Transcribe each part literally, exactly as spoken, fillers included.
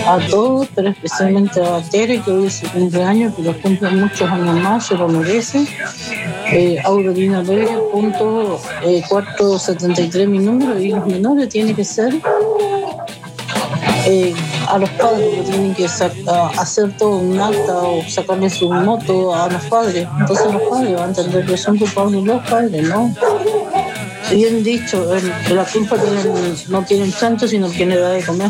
a todos, pero especialmente a Tere, que hoy es su cumpleaños, que lo cumple muchos años más, se lo merece. Eh, Aurelina Pérez, punto eh, cuatrocientos setenta y tres mi número, y los menores tienen que ser eh, a los padres, que tienen que saca, hacer todo un acta o sacarle su moto a los padres. Entonces los padres van a entender que son culpables los padres, ¿no? Bien dicho, el, la culpa tienen, no tienen chancho, sino quien le da de comer.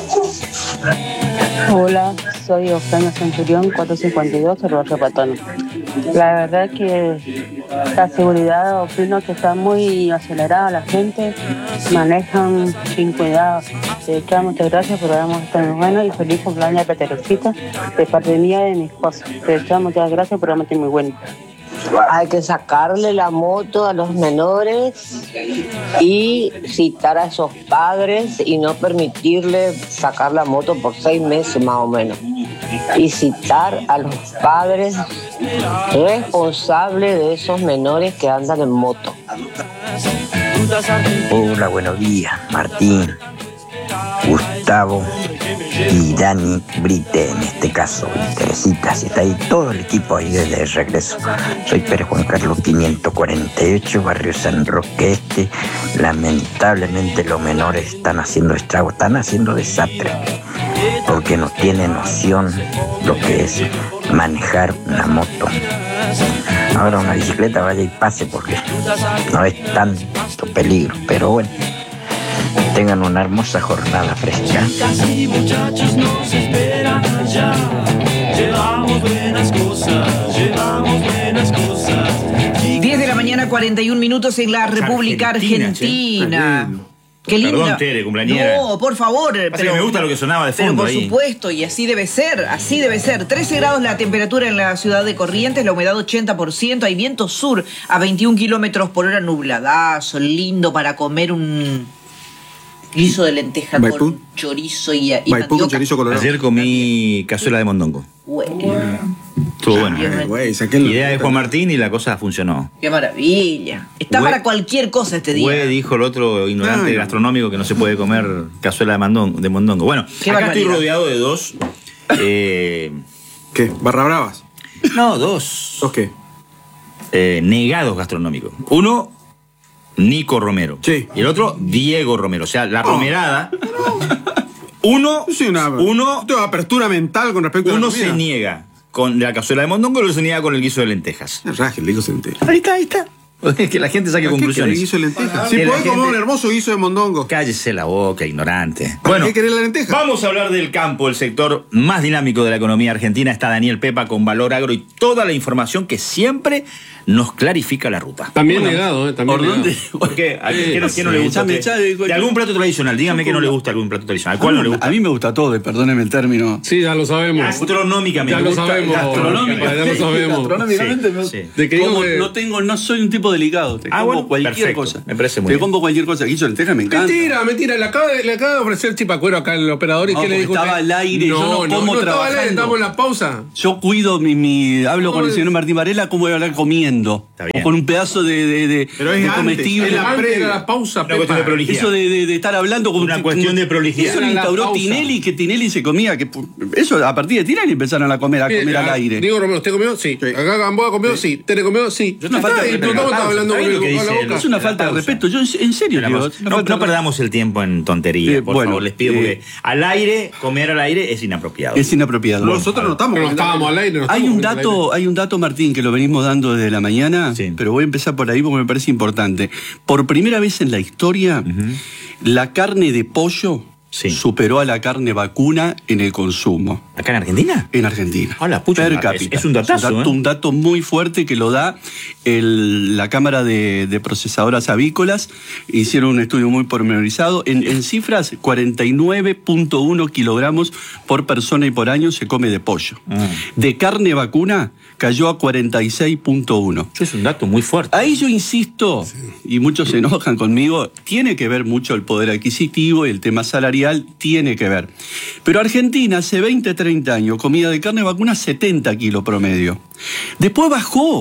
Hola, soy Oxana Centurión, cuatrocientos cincuenta y dos, el barrio Patón. La verdad que la seguridad, opino que está muy acelerada la gente, manejan sin cuidado. De hecho, muchas gracias por darnos estar muy bueno y feliz cumpleaños a Teresita, de parte mía y de mi esposo. De hecho, muchas gracias por darnos muy bueno. Hay que sacarle la moto a los menores y citar a esos padres y no permitirle sacar la moto por seis meses más o menos. Y citar a los padres responsables de esos menores que andan en moto. Hola, buenos días, Martín, Gustavo y Dani Brite, en este caso, y Teresita, si está ahí todo el equipo ahí desde el regreso. Soy Pérez Juan Carlos quinientos cuarenta y ocho, barrio San Roque Este. Lamentablemente los menores están haciendo estragos, están haciendo desastre, porque no tienen noción lo que es manejar una moto. Ahora una bicicleta vaya y pase, porque no es tanto peligro, pero bueno. Tengan una hermosa jornada fresca. Muchachos nos esperan allá. Llevamos buenas cosas, llevamos buenas cosas. diez de la mañana, cuarenta y un minutos en la República Argentina. Argentina. Argentina. Qué lindo. Perdón, Tere, cumpleañera. No, por favor. Pero, me gusta lo que sonaba de fondo pero por ahí. supuesto, y así debe ser, así debe ser. trece grados la temperatura en la ciudad de Corrientes, la humedad ochenta por ciento, hay viento sur a veintiún kilómetros por hora, nubladazo, lindo para comer un guiso de lenteja Maipú. con chorizo y, y Maipú con mandioca. chorizo colorado. Ayer comí cazuela de mondongo. Bueno, Estuvo bueno. Bien. Güey, saqué el- Idea de Juan Martín y la cosa funcionó. qué maravilla. Está Güey. para cualquier cosa este día. Güey, dijo el otro ignorante Ay, no. gastronómico que no se puede comer cazuela de, mandongo, de mondongo. Bueno, Qué acá barbaridad. estoy rodeado de dos. Eh, ¿Qué? ¿Barra bravas? no, dos. ¿Dos qué? eh, negados gastronómicos. Uno, Nico Romero. Sí. Y el otro, Diego Romero. O sea, la romerada. Uno, Yo soy una, uno, tengo apertura mental con respecto a la uno comida. se niega con la cazuela de mondongo y el otro se niega con el guiso de lentejas. Raje, el guiso de lentejas. Ahí está, ahí está. Que la gente saque ¿Qué conclusiones. querés guiso de lentejas? Si Que la podés comer gente- un hermoso guiso de mondongo. Cállese la boca, ignorante. ¿Para qué querés la lenteja? Vamos a hablar del campo, el sector más dinámico de la economía argentina. Está Daniel Pepa con Valor Agro y toda la información que siempre nos clarifica la ruta. También Bueno, negado, ¿eh? También ¿Por negado. dónde? ¿Por qué? ¿A qué, qué no, qué no le Sí, gusta? a echame, usted? echame, De algún plato tradicional, dígame que no le gusta algún plato tradicional. ¿Cuál no le gusta? A mí me gusta todo, perdóneme el término. Sí, ya lo sabemos. Gastronómicamente. Ya lo gusta- sabemos. gastronómicamente. Ya lo sabemos. Gastronómicamente Sí, me- sí. De que digo Como que- no tengo, no soy un tipo delicado. Te Ah, como bueno, cualquier perfecto. cosa. Me parece muy Te bien. como cualquier cosa. Guiso de lentejas me encanta. Mentira, mentira. Le acaba, de, le acaba de ofrecer chipacuero acá el operador y No, ¿qué le porque dijo? estaba usted? al aire, yo no como no estaba al aire, trabajando. estamos en la pausa. Yo cuido mi, mi hablo con el señor Martín Varela cómo voy a hablar comiendo. Está bien. O con un pedazo de, de, de, Pero es de antes, comestible. es la Antes previa. era la pausa, Una cuestión de Pepa. prolijidad. Eso de, de, de estar hablando con Una cuestión de prolijidad. Eso lo Era la instauró pausa. Tinelli, que Tinelli se comía. Que, eso a partir de Tinelli empezaron a comer, a Mire, comer al ah, aire. Diego Romero, ¿usted comió? Sí. Acá Gamboa comió, sí. ¿Tere comió? Sí. Es una falta de Y respeto. Plutón estaba hablando con Está bien el lo que con la dice boca. él. Es una La falta de pausa. respeto. Yo en, en serio, digo, es una No, falta no de- perdamos el tiempo en tonterías, Eh, por bueno, favor, les pido, eh, porque al aire, comer al aire es inapropiado. Es inapropiado. Nosotros no estamos Pero no comiendo estábamos al aire. no Hay estábamos un comiendo al aire. dato, hay un dato, Martín, que lo venimos dando desde la mañana, Sí. pero voy a empezar por ahí porque me parece importante. Por primera vez en la historia, la carne de pollo Sí. superó a la carne vacuna en el consumo. ¿Acá en Argentina? En Argentina. Hola, pucha, per es- cápita. es un datazo, un dato, ¿eh? un dato muy fuerte que lo da el- la Cámara de, de Procesadoras Avícolas. Hicieron un estudio muy pormenorizado. En, en cifras, cuarenta y nueve punto uno kilogramos por persona y por año se come de pollo. Ah. De carne vacuna cayó a cuarenta y seis punto uno. Eso es un dato muy fuerte. Ahí yo insisto, y muchos se enojan conmigo, tiene que ver mucho el poder adquisitivo y el tema salarial, tiene que ver. Pero Argentina hace veinte, treinta años comía de carne vacuna setenta kilos promedio. Después bajó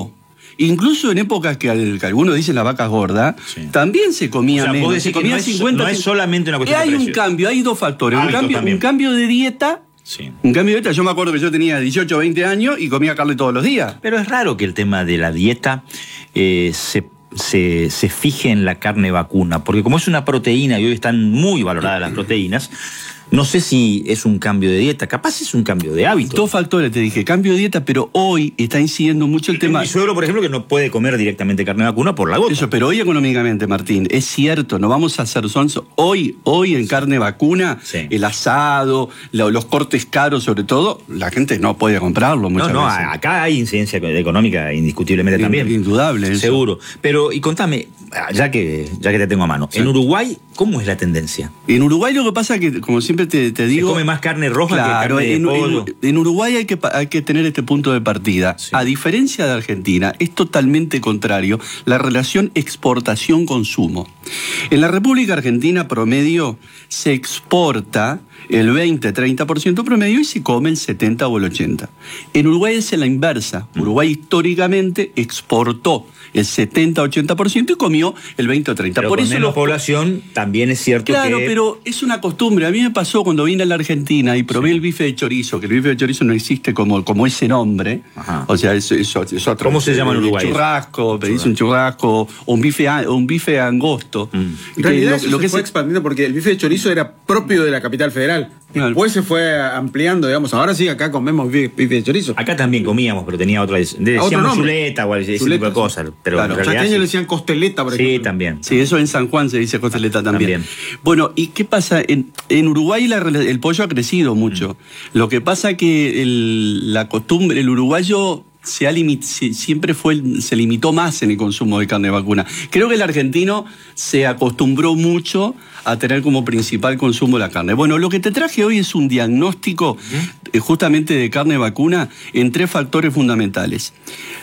incluso en épocas que, al, que algunos dicen las vacas gordas, Sí. también se comía O sea, vos menos. decís Se que comía no es- cincuenta. no es solamente una Y cuestión de hay un precios. cambio, hay dos factores. Un Hábito cambio, también. un cambio de dieta. Sí. Un cambio de dieta. Yo me acuerdo que yo tenía dieciocho, veinte años y comía carne todos los días. Pero es raro que el tema de la dieta eh, se, se, se fije en la carne vacuna, porque como es una proteína y hoy están muy valoradas las proteínas, no sé si es un cambio de dieta, capaz es un cambio de hábito. Dos factores, te dije, cambio de dieta, pero hoy está incidiendo mucho el tema. Mi suegro, por ejemplo, que no puede comer directamente carne vacuna por la gota. Eso, pero hoy económicamente, Martín, es cierto, no vamos a hacer sonso. Hoy, hoy en carne vacuna, Sí. el asado, lo- los cortes caros sobre todo, la gente no puede comprarlo No, muchas no, veces. acá hay incidencia económica indiscutiblemente In- también. indudable eso. Seguro. Pero, y contame, ya que, ya que te tengo a mano, Sí. en Uruguay, ¿cómo es la tendencia? En Uruguay lo que pasa es que, como siempre te, te ¿Se digo... come más carne roja Claro, que carne de en, pollo? en- en Uruguay hay que, pa- hay que tener este punto de partida. Sí. A diferencia de Argentina, es totalmente contrario la relación exportación-consumo. En la República Argentina promedio se exporta el veinte treinta por ciento promedio y se come el setenta o el ochenta. En Uruguay es la inversa. Uruguay históricamente exportó el setenta ochenta por ciento y comió el veinte o treinta por ciento. Pero Por con eso menos los población también es cierto Claro, que... pero es una costumbre. A mí me pasó cuando vine a la Argentina y probé Sí. el bife de chorizo, que el bife de chorizo no existe como, como ese nombre. Ajá. O sea, es, es, es otro. ¿Cómo se llama en Uruguay? Churrasco, pedís un churrasco, o un bife, a- o un bife angosto. Mm. En Que realidad lo- eso lo se que fue se- expandiendo porque el bife de chorizo era propio de la capital federal. Claro. Después se fue ampliando, digamos. Ahora sí, acá comemos bife, bife de chorizo. Acá también comíamos, pero tenía otra... A Decíamos otro nombre. chuleta o ese tipo Chuleta, de cosas. Pero Claro. en Los realidad chaqueños sí. le decían costeleta, por Sí, ejemplo. también. Sí, eso en San Juan se dice costeleta también. También. Bueno, ¿y qué pasa? En, en Uruguay la rela- el pollo ha crecido mucho. Lo que pasa que el- la costumbre, el uruguayo se ha limi- se- siempre fue el- se limitó más en el consumo de carne vacuna. Creo que el argentino se acostumbró mucho a tener como principal consumo la carne. Bueno, lo que te traje hoy es un diagnóstico eh, justamente de carne vacuna en tres factores fundamentales.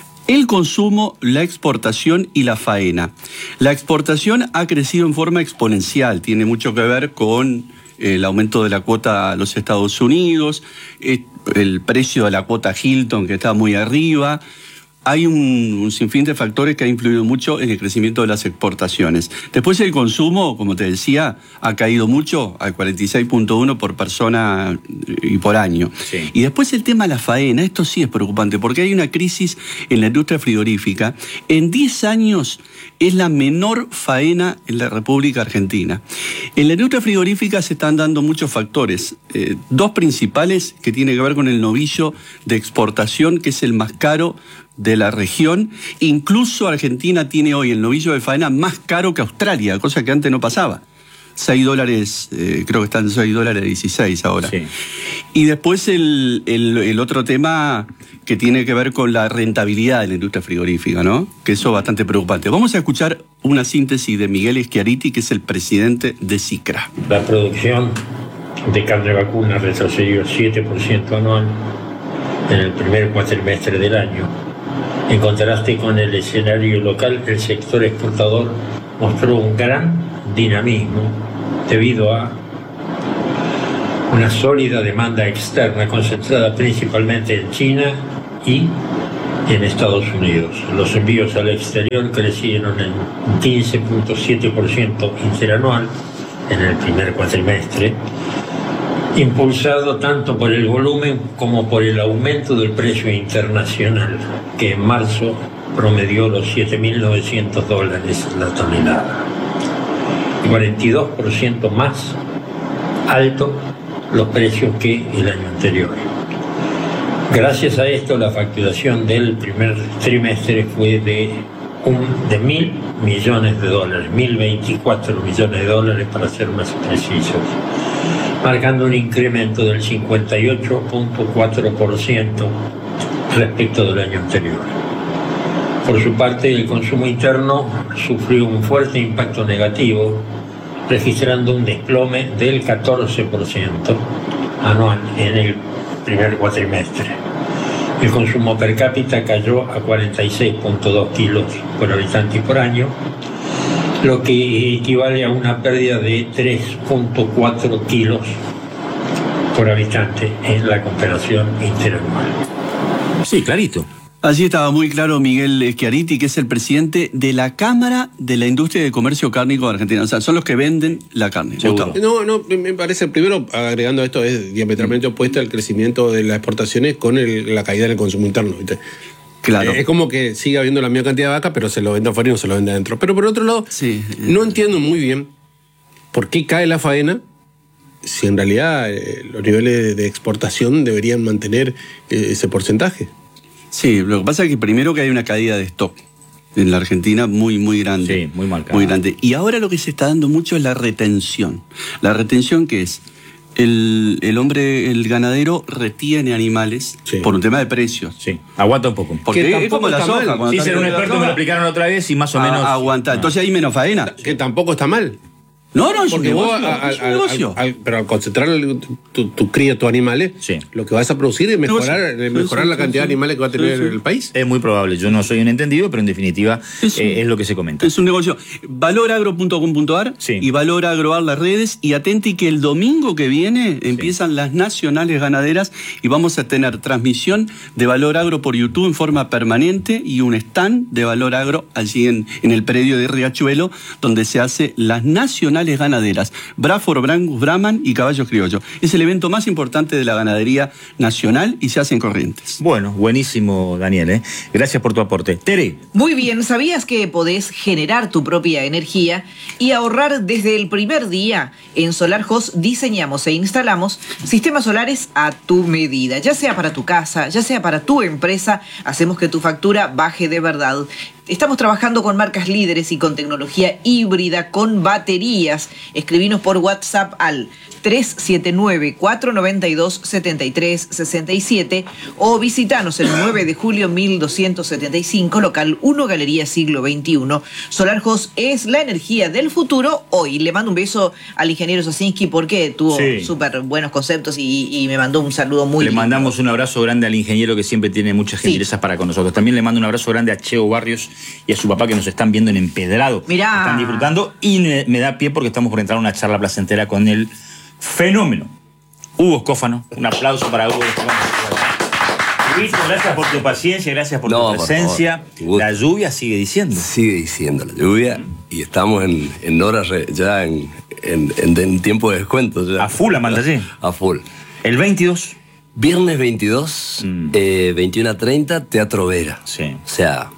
El consumo, la exportación y la faena. La exportación ha crecido en forma exponencial, tiene mucho que ver con el aumento de la cuota a los Estados Unidos, eh, el precio de la cuota Hilton que está muy arriba. Hay un, un sinfín de factores que ha influido mucho en el crecimiento de las exportaciones. Después el consumo, como te decía, ha caído mucho al cuarenta y seis punto uno por persona y por año. Sí. Y después el tema de la faena, esto sí es preocupante porque hay una crisis en la industria frigorífica. En diez años es la menor faena en la República Argentina. En la industria frigorífica se están dando muchos factores. Eh, dos principales que tienen que ver con el novillo de exportación, que es el más caro de la región. Incluso Argentina tiene hoy el novillo de faena más caro que Australia, cosa que antes no pasaba. seis dólares, eh, creo que están en seis dólares dieciséis ahora. Sí. Y después el, el- el otro tema que tiene que ver con la rentabilidad de la industria frigorífica, ¿no? Que eso es bastante preocupante. Vamos a escuchar una síntesis de Miguel Schiariti, que es el presidente de SICRA. La producción de carne vacuna retrocedió siete por ciento anual en el primer cuatrimestre del año. En contraste con el escenario local, el sector exportador mostró un gran dinamismo debido a una sólida demanda externa concentrada principalmente en China y en Estados Unidos. Los envíos al exterior crecieron en quince punto siete por ciento interanual en el primer cuatrimestre, impulsado tanto por el volumen como por el aumento del precio internacional, que en marzo promedió los siete mil novecientos dólares la tonelada, cuarenta y dos por ciento más alto los precios que el año anterior. Gracias a esto, la facturación del primer trimestre fue de, un, de mil millones de dólares, mil veinticuatro millones de dólares para ser más precisos, marcando un incremento del cincuenta y ocho punto cuatro por ciento respecto del año anterior. Por su parte, el consumo interno sufrió un fuerte impacto negativo, registrando un desplome del catorce por ciento anual en el primer cuatrimestre. El consumo per cápita cayó a cuarenta y seis punto dos kilos por habitante y por año, lo que equivale a una pérdida de tres punto cuatro kilos por habitante en la comparación interanual. Sí, clarito. Allí estaba muy claro Miguel Schiaretti, que es el presidente de la Cámara de la Industria de Comercio Cárnico de Argentina. O sea, son los que venden la carne. Gustavo. No, no, me parece, primero, agregando esto, es diametralmente opuesta al crecimiento de las exportaciones con el- la caída del consumo interno, ¿viste? Claro. Eh, Es como que sigue habiendo la misma cantidad de vacas, pero se lo vende afuera y no se lo vende adentro. Pero por otro lado, Sí. no entiendo muy bien por qué cae la faena si en realidad eh, los niveles de exportación deberían mantener eh, ese porcentaje. Sí, lo que pasa es que primero que hay una caída de stock en la Argentina muy, muy grande. Sí, muy marcada. Muy grande. Y ahora lo que se está dando mucho es la retención. La retención que es, el, el hombre, el ganadero retiene animales Sí. por un tema de precios. Sí, aguanta un poco. Porque Que es tampoco como la está soja. mal. cuando Sí, está ser un en la experto me soja, lo explicaron otra vez y más o menos... a- aguanta. Entonces hay menos faena. Que tampoco está mal. No, no, es un Porque vos, negocio. al- es un al- negocio. al- al- pero al concentrar el- tu, tu cría, tus animales, Sí. lo que vas a producir es mejorar, Negocio. eh, mejorar Sí, la sí, cantidad sí. de animales que va a tener Sí, sí. el país. Es muy probable. Yo no soy un entendido, pero en definitiva Es un- eh, es lo que se comenta. Es un negocio. valoragro punto com punto ar Sí. y Valoragro las redes. Y atenti que el domingo que viene empiezan las nacionales ganaderas y vamos a tener transmisión de Valor Agro por YouTube en forma permanente y un stand de Valor Agro allí en, en el predio de Riachuelo, donde se hace las nacionales ganaderas. Braford, Brangus, Brahman y Caballos Criollos. Es el evento más importante de la ganadería nacional y se hace en Corrientes. Bueno, buenísimo, Daniel. ¿eh? Gracias por tu aporte. Tere. Muy bien, ¿sabías que podés generar tu propia energía y ahorrar desde el primer día? En SolarHost diseñamos e instalamos sistemas solares a tu medida, ya sea para tu casa, ya sea para tu empresa, hacemos que tu factura baje de verdad. Estamos trabajando con marcas líderes y con tecnología híbrida con baterías. Escribinos por WhatsApp al tres siete nueve, cuatro nueve dos, siete tres seis siete o visitanos el nueve de julio mil doscientos setenta y cinco, local uno, Galería Siglo veintiuno. SolarHost es la energía del futuro hoy. Le mando un beso al ingeniero Sosinski porque tuvo Sí. súper buenos conceptos y, y me mandó un saludo muy Le lindo. mandamos un abrazo grande al ingeniero que siempre tiene muchas Sí. gentilezas para con nosotros. También le mando un abrazo grande a Cheo Barrios y a su papá que nos están viendo en Empedrado. Mirá. Están disfrutando y me, me da pie porque estamos por entrar a una charla placentera con el fenómeno Hugo Escófano. Un aplauso para Hugo Escófano. Huguito, gracias por tu paciencia, gracias por No, tu por presencia. favor. La lluvia sigue diciendo. Sigue diciendo la lluvia y estamos en, en horas re- ya en, en, en- en tiempo de descuento. Ya. A full, Amandallé. A full. El veintidós. Viernes veintidós, Mm. eh, veintiuno a treinta, Teatro Vera. Sí. O sea,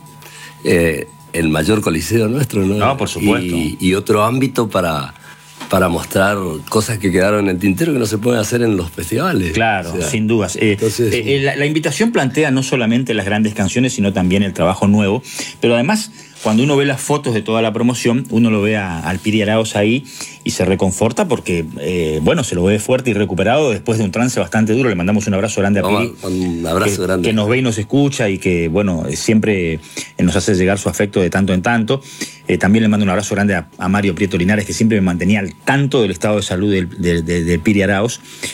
eh, el mayor coliseo nuestro, ¿no? No, por supuesto. Y, y otro ámbito para, para mostrar cosas que quedaron en el tintero que no se pueden hacer en los festivales. Claro, O sea, sin dudas. Eh, entonces- eh, eh, la, la invitación plantea no solamente las grandes canciones, sino también el trabajo nuevo. Pero además, cuando uno ve las fotos de toda la promoción, uno lo ve a, al Piri Arauz ahí y se reconforta porque, eh, bueno, se lo ve fuerte y recuperado después de un trance bastante duro. Le mandamos un abrazo grande a Vamos, Piri. un abrazo que, grande. que nos ve y nos escucha y que, bueno, eh, siempre eh, nos hace llegar su afecto de tanto en tanto. Eh, también le mando un abrazo grande a, a Mario Prieto Linares, que siempre me mantenía al tanto del estado de salud del, del, del- del Piri Arauz.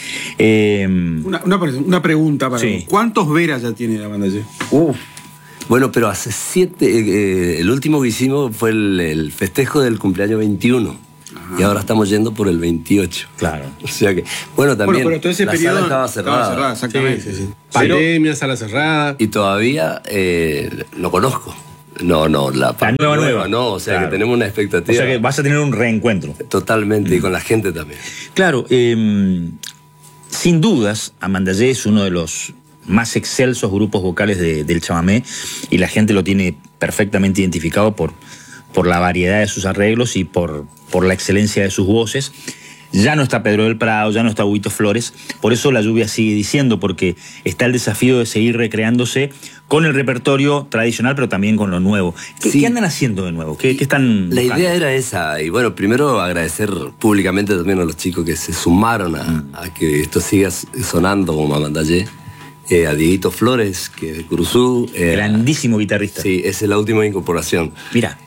Eh, Una, una, pre- una pregunta para Sí. vos. ¿Cuántos veras ya tiene la banda? Uf. Bueno, pero hace siete, eh, el último que hicimos fue el, el festejo del cumpleaños veintiuno. Y ahora estamos yendo por el veintiocho. Claro. O sea que, bueno, también Bueno, pero todo ese la periodo sala estaba cerrada. exactamente. Sí, sí, sí. Pero- Pandemia, sala cerrada. Y todavía eh, no conozco. No, no, la, parte nueva, nueva. no, o sea Claro. que tenemos una o expectativa. sea que vas a tener un reencuentro. Totalmente, y con la gente también. Claro, eh, sin dudas, Amandallé es uno de los más excelsos grupos vocales de- del chamamé y la gente lo tiene perfectamente identificado por, por la variedad de sus arreglos y por, por la excelencia de sus voces. Ya no está Pedro del Prado, ya no está Huguito Flores, por eso la lluvia sigue diciendo, porque está el desafío de seguir recreándose con el repertorio tradicional, pero también con lo nuevo. ¿Qué, Sí. qué andan haciendo de nuevo? ¿Qué, qué están La buscando? idea era esa, y bueno, primero agradecer públicamente también a los chicos que se sumaron a, a que esto siga sonando como Mamandallé. Eh, a Dieguito Flores, que es de Curuzú. Eh, Grandísimo guitarrista. Sí, esa es la última incorporación. Mira.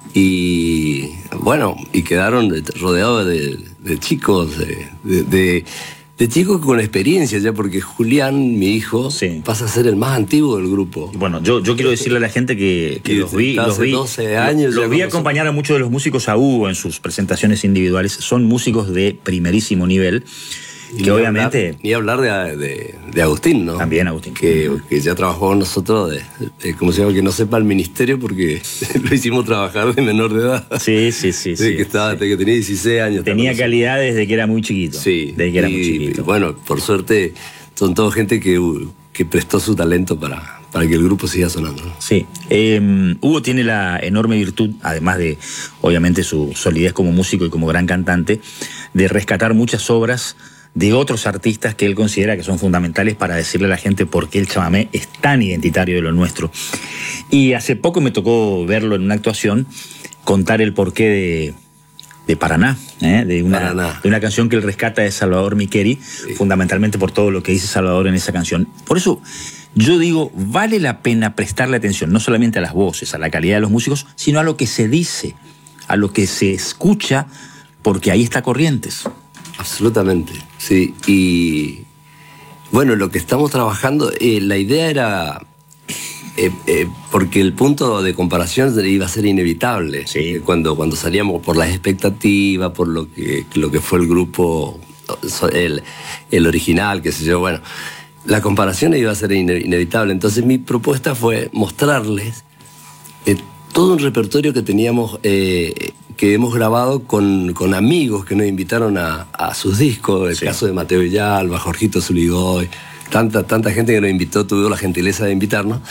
Y bueno, y quedaron de- rodeados de, de chicos, de, de- de- de chicos con experiencia ya, porque Julián, mi hijo, Sí. pasa a ser el más antiguo del grupo. Bueno, yo, yo quiero decirle a la gente que, que Y los vi, está los hace vi, doce años los ya vi con acompañar a muchos de los músicos a Hugo en sus presentaciones individuales. Son músicos de primerísimo nivel. Que ni obviamente... Hablar, ni hablar de, de, de Agustín, ¿no? También Agustín. Que, que ya trabajó con nosotros, de, de, como se llama, que no sepa el ministerio porque lo hicimos trabajar de menor de edad. Sí, sí, sí. De sí, que, estaba, sí. de que tenía dieciséis años. Tenía calidad desde que era muy chiquito. Sí. Desde que era y, muy chiquito. Y bueno, por suerte, son toda gente que, que prestó su talento para, para que el grupo siga sonando, ¿no? Sí. Eh, Hugo tiene la enorme virtud, además de, obviamente, su solidez como músico y como gran cantante, de rescatar muchas obras de otros artistas que él considera que son fundamentales para decirle a la gente por qué el chamamé es tan identitario de lo nuestro. Y hace poco me tocó verlo en una actuación, contar el porqué de, de Paraná, ¿eh? de, una, Paraná. de una canción que él rescata de Salvador Miqueri, sí. fundamentalmente por todo lo que dice Salvador en esa canción. Por eso yo digo, vale la pena prestarle atención no solamente a las voces, a la calidad de los músicos, sino a lo que se dice, a lo que se escucha, porque ahí está Corrientes. Absolutamente, sí. Y bueno, lo que estamos trabajando, eh, la idea era, eh, eh, porque el punto de comparación iba a ser inevitable. Sí. Eh, cuando, cuando salíamos por las expectativas, por lo que, lo que fue el grupo, el, el original, qué sé yo, bueno, la comparación iba a ser ine- inevitable. Entonces mi propuesta fue mostrarles eh, todo un repertorio que teníamos, eh, que hemos grabado con, con amigos que nos invitaron a, a sus discos, el Sí. caso de Mateo Villalba, Jorgito Zuligoy, tanta, tanta gente que nos invitó, tuvo la gentileza de invitarnos,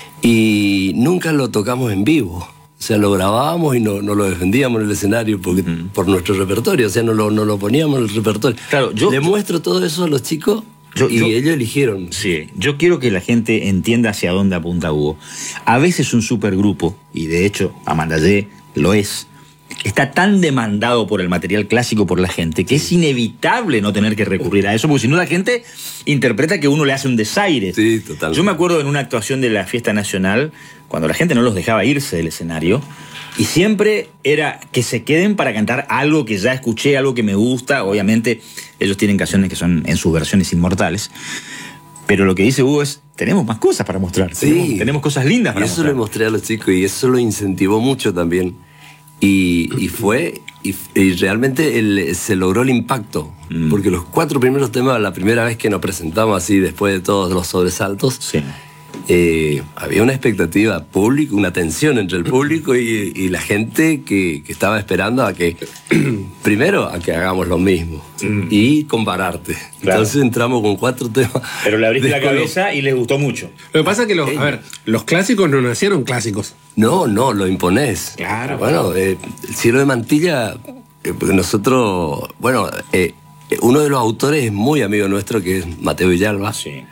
y nunca lo tocamos en vivo. O sea, lo grabábamos y no, no lo defendíamos en el escenario porque, uh-huh. por nuestro repertorio, o sea, no lo, no lo poníamos en el repertorio. Claro, yo... Le muestro todo eso a los chicos Yo, y yo, ellos eligieron. Sí, yo quiero que la gente entienda hacia dónde apunta Hugo. A veces un supergrupo, y de hecho Amandallé lo es, está tan demandado por el material clásico por la gente que es inevitable no tener que recurrir a eso, porque si no la gente interpreta que uno le hace un desaire. Sí, totalmente. Yo me acuerdo en una actuación de la Fiesta Nacional, cuando la gente no los dejaba irse del escenario, y siempre era que se queden para cantar algo que ya escuché, algo que me gusta. Obviamente ellos tienen canciones que son en sus versiones inmortales, pero lo que dice Hugo es, tenemos más cosas para mostrar, Sí. tenemos, tenemos cosas lindas para Y eso mostrar. le mostré a los chicos y eso lo incentivó mucho también. Y, y fue, y, y realmente el, se logró el impacto. Mm. Porque los cuatro primeros temas, la primera vez que nos presentamos así, después de todos los sobresaltos, sí. eh, había una expectativa pública, una tensión entre el público y, y la gente que, que estaba esperando a que, primero, a que hagamos lo mismo mm. y compararte. Claro. Entonces entramos con cuatro temas. Pero le abriste la cabeza y les gustó mucho. Lo que pasa es que los, a ver, los clásicos no nacieron clásicos. No, no, lo imponés. Claro. Bueno, eh, el Cielo de Mantilla, eh, porque nosotros, bueno, eh, uno de los autores es muy amigo nuestro, que es Mateo Villalba. Sí.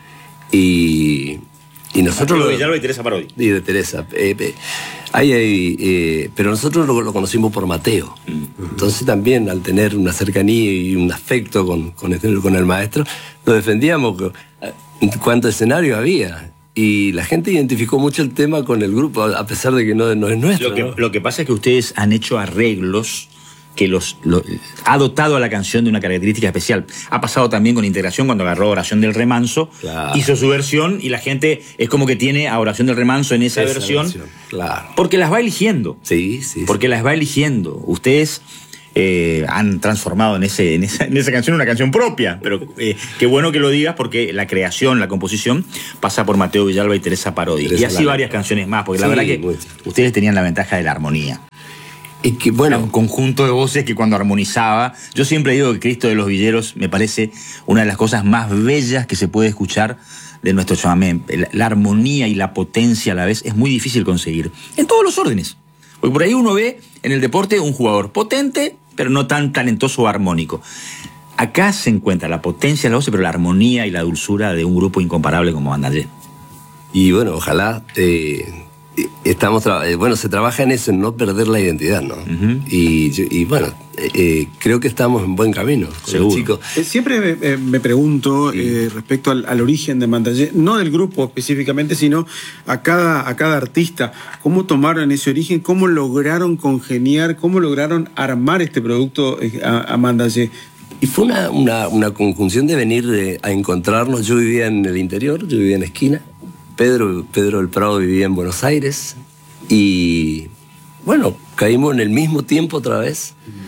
Y, y nosotros... Mateo Villalba y Teresa Parodi. Y de Teresa. Eh, eh, ahí, ahí, eh, pero nosotros lo, lo conocimos por Mateo. Mm. Entonces también, al tener una cercanía y un afecto con, con, el, con el maestro, lo defendíamos. ¿Cuánto escenario había? Y la gente identificó mucho el tema con el grupo, a pesar de que no, no es nuestro. Lo que, ¿no? lo que pasa es que ustedes han hecho arreglos que los, lo, ha dotado a la canción de una característica especial. Ha pasado también con Integración cuando agarró Oración del Remanso, claro. hizo su versión y la gente es como que tiene a Oración del Remanso en esa, esa versión, versión. Claro. Porque las va eligiendo. Sí, sí. Porque sí. las va eligiendo. Ustedes eh, han transformado en, ese, en, esa, en esa canción una canción propia, pero eh, qué bueno que lo digas porque la creación, la composición pasa por Mateo Villalba y Teresa Parodi. Teresa y así Lara. Varias canciones más, porque sí, la verdad que mucho. Ustedes tenían la ventaja de la armonía. Y que, bueno, era un conjunto de voces que cuando armonizaba, yo siempre digo que Cristo de los Villeros me parece una de las cosas más bellas que se puede escuchar de nuestro chamamé. La, la armonía y la potencia a la vez es muy difícil conseguir, en todos los órdenes. Porque por ahí uno ve en el deporte un jugador potente, pero no tan talentoso o armónico. Acá se encuentra la potencia de la voz, pero la armonía y la dulzura de un grupo incomparable como Amandallé. Y bueno, ojalá... Eh... Estamos bueno, se trabaja en eso, en no perder la identidad, ¿no? Uh-huh. y, y bueno, eh, creo que estamos en buen camino. Seguro. Chicos. Siempre me, me pregunto sí. eh, respecto al, al origen de Amandallé, no del grupo específicamente, sino a cada, a cada artista. ¿Cómo tomaron ese origen? ¿Cómo lograron congeniar? ¿Cómo lograron armar este producto eh, Amandallé? Y fue una, una, una conjunción de venir eh, a encontrarnos. Yo vivía en el interior, yo vivía en esquina. Pedro, Pedro del Prado vivía en Buenos Aires y, bueno, caímos en el mismo tiempo otra vez,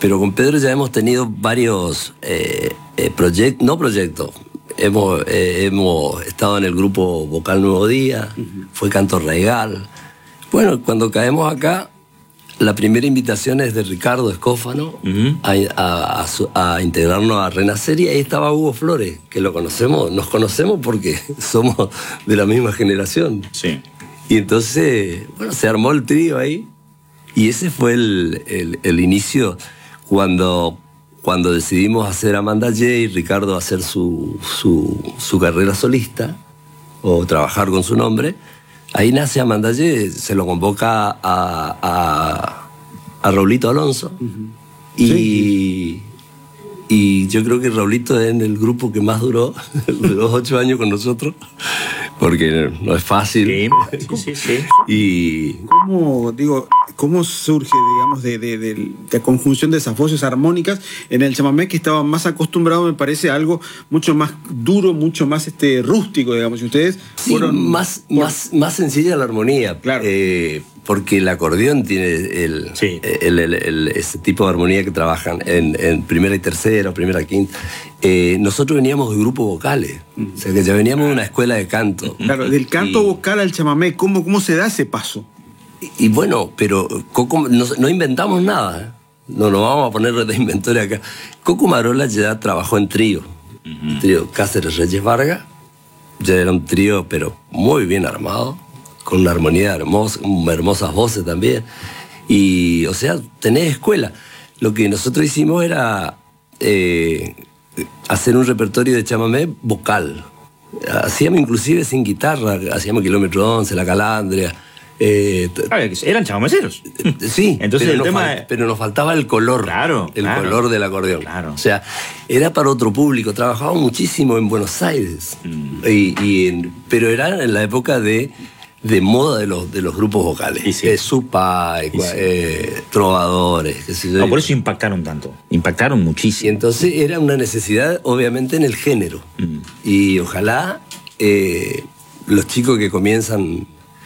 pero con Pedro ya hemos tenido varios eh, eh, proyectos, no proyectos, hemos, eh, hemos estado en el grupo Vocal Nuevo Día, uh-huh. fue Canto Regal. Bueno, cuando caemos acá, la primera invitación es de Ricardo Escófano uh-huh. a, a, a, a integrarnos a Renacer, y ahí estaba Hugo Flores, que lo conocemos, nos conocemos porque somos de la misma generación. Sí. Y entonces, bueno, se armó el trío ahí, y ese fue el, el, el inicio cuando, cuando decidimos hacer Amanda J y Ricardo hacer su, su, su carrera solista, o trabajar con su nombre. Ahí nace Amanda J, se lo convoca a, a, a Raulito Alonso. Uh-huh. Y, sí. y yo creo que Raulito es en el grupo que más duró, duró ocho años con nosotros, porque no es fácil. Sí, sí, sí. Y ¿Cómo, digo, cómo surge, digamos, de, de, de, de conjunción de esas voces armónicas en el chamamé, que estaba más acostumbrado, me parece, a algo mucho más duro, mucho más este rústico, digamos, y ustedes sí, fueron más, por... más, más sencilla la armonía, claro. eh, porque el acordeón tiene el, sí. el, el, el, ese tipo de armonía que trabajan en, en primera y tercera, o primera y quinta. Eh, nosotros veníamos de grupos vocales, mm. o sea que ya veníamos de una escuela de canto. Claro, del canto y... vocal al chamamé, ¿cómo, cómo se da ese paso? Y, y bueno, pero Coco, no, no inventamos nada, no nos vamos a poner de inventores acá. Coco Marola ya trabajó en trío, uh-huh. trío Cáceres Reyes Vargas, ya era un trío pero muy bien armado, con una armonía hermosa, hermosas voces también, y o sea, tenés escuela. Lo que nosotros hicimos era eh, hacer un repertorio de chamamé vocal. Hacíamos inclusive sin guitarra, hacíamos Kilómetro once, La Calandria. Eh, Eran chamameceros. Sí, entonces pero, el nos tema fal, pero nos faltaba el color, claro, el claro, color del acordeón. Claro. O sea, era para otro público. Trabajaba muchísimo en Buenos Aires, mm. y, y en, pero era en la época de, de moda de los, de los grupos vocales. Y sí. eh, Supa, eh, sí. eh, Trovadores, qué sé yo. No, por eso impactaron tanto, impactaron muchísimo. Y entonces era una necesidad, obviamente, en el género. Mm. Y ojalá eh, los chicos que comienzan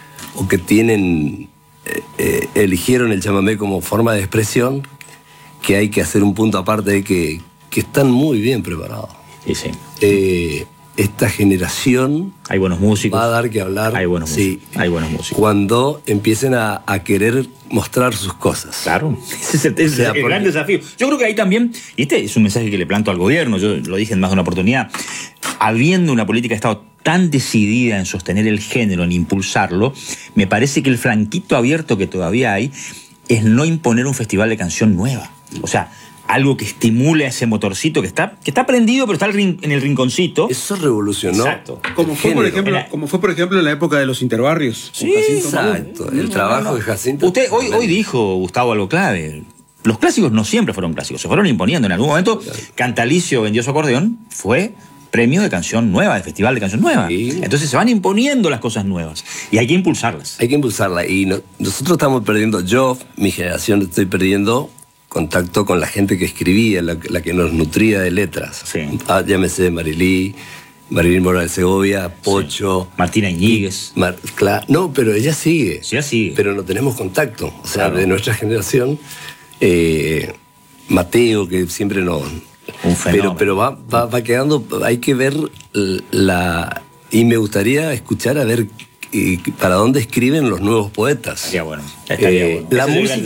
o que tienen, eh, eh, eligieron el chamamé como forma de expresión, que hay que hacer un punto aparte de que, que están muy bien preparados. Sí, sí. Eh, esta generación hay buenos músicos, va a dar que hablar. Hay buenos sí, músicos. Hay buenos músicos. Cuando empiecen a, a querer mostrar sus cosas. Claro, ese es el, ese o sea, es el porque... gran desafío. Yo creo que ahí también, y este es un mensaje que le planto al gobierno, yo lo dije en más de una oportunidad, habiendo una política de Estado tan decidida en sostener el género, en impulsarlo, me parece que el flanquito abierto que todavía hay es no imponer un festival de canción nueva. O sea, algo que estimule a ese motorcito que está, que está prendido, pero está en el rinconcito. Eso revolucionó. Exacto. Como fue, por ejemplo, como fue, por ejemplo, en la época de los interbarrios. Sí, exacto. El trabajo no, no. de Jacinto. Usted hoy, hoy dijo, Gustavo, algo clave. Los clásicos no siempre fueron clásicos, se fueron imponiendo. En algún momento, claro. Cantalicio vendió su acordeón, fue premio de canción nueva, de festival de canción nueva. Sí. Entonces se van imponiendo las cosas nuevas y hay que impulsarlas. Hay que impulsarlas. Y no, nosotros estamos perdiendo, yo, mi generación, estoy perdiendo contacto con la gente que escribía, la, la que nos nutría de letras. Sí. Ah, llámese Marilí, Marilín Morales Segovia, Pocho. Sí. Martina Iñiguez. Mar, claro, no, pero ella sigue. Sí, ella sigue. Pero no tenemos contacto. O sea, claro. de nuestra generación, eh, Mateo, que siempre nos... Un fenómeno. Pero, pero va, va, va quedando, hay que ver la... Y me gustaría escuchar a ver eh, para dónde escriben los nuevos poetas. Estaría bueno. Estaría eh, bueno. La música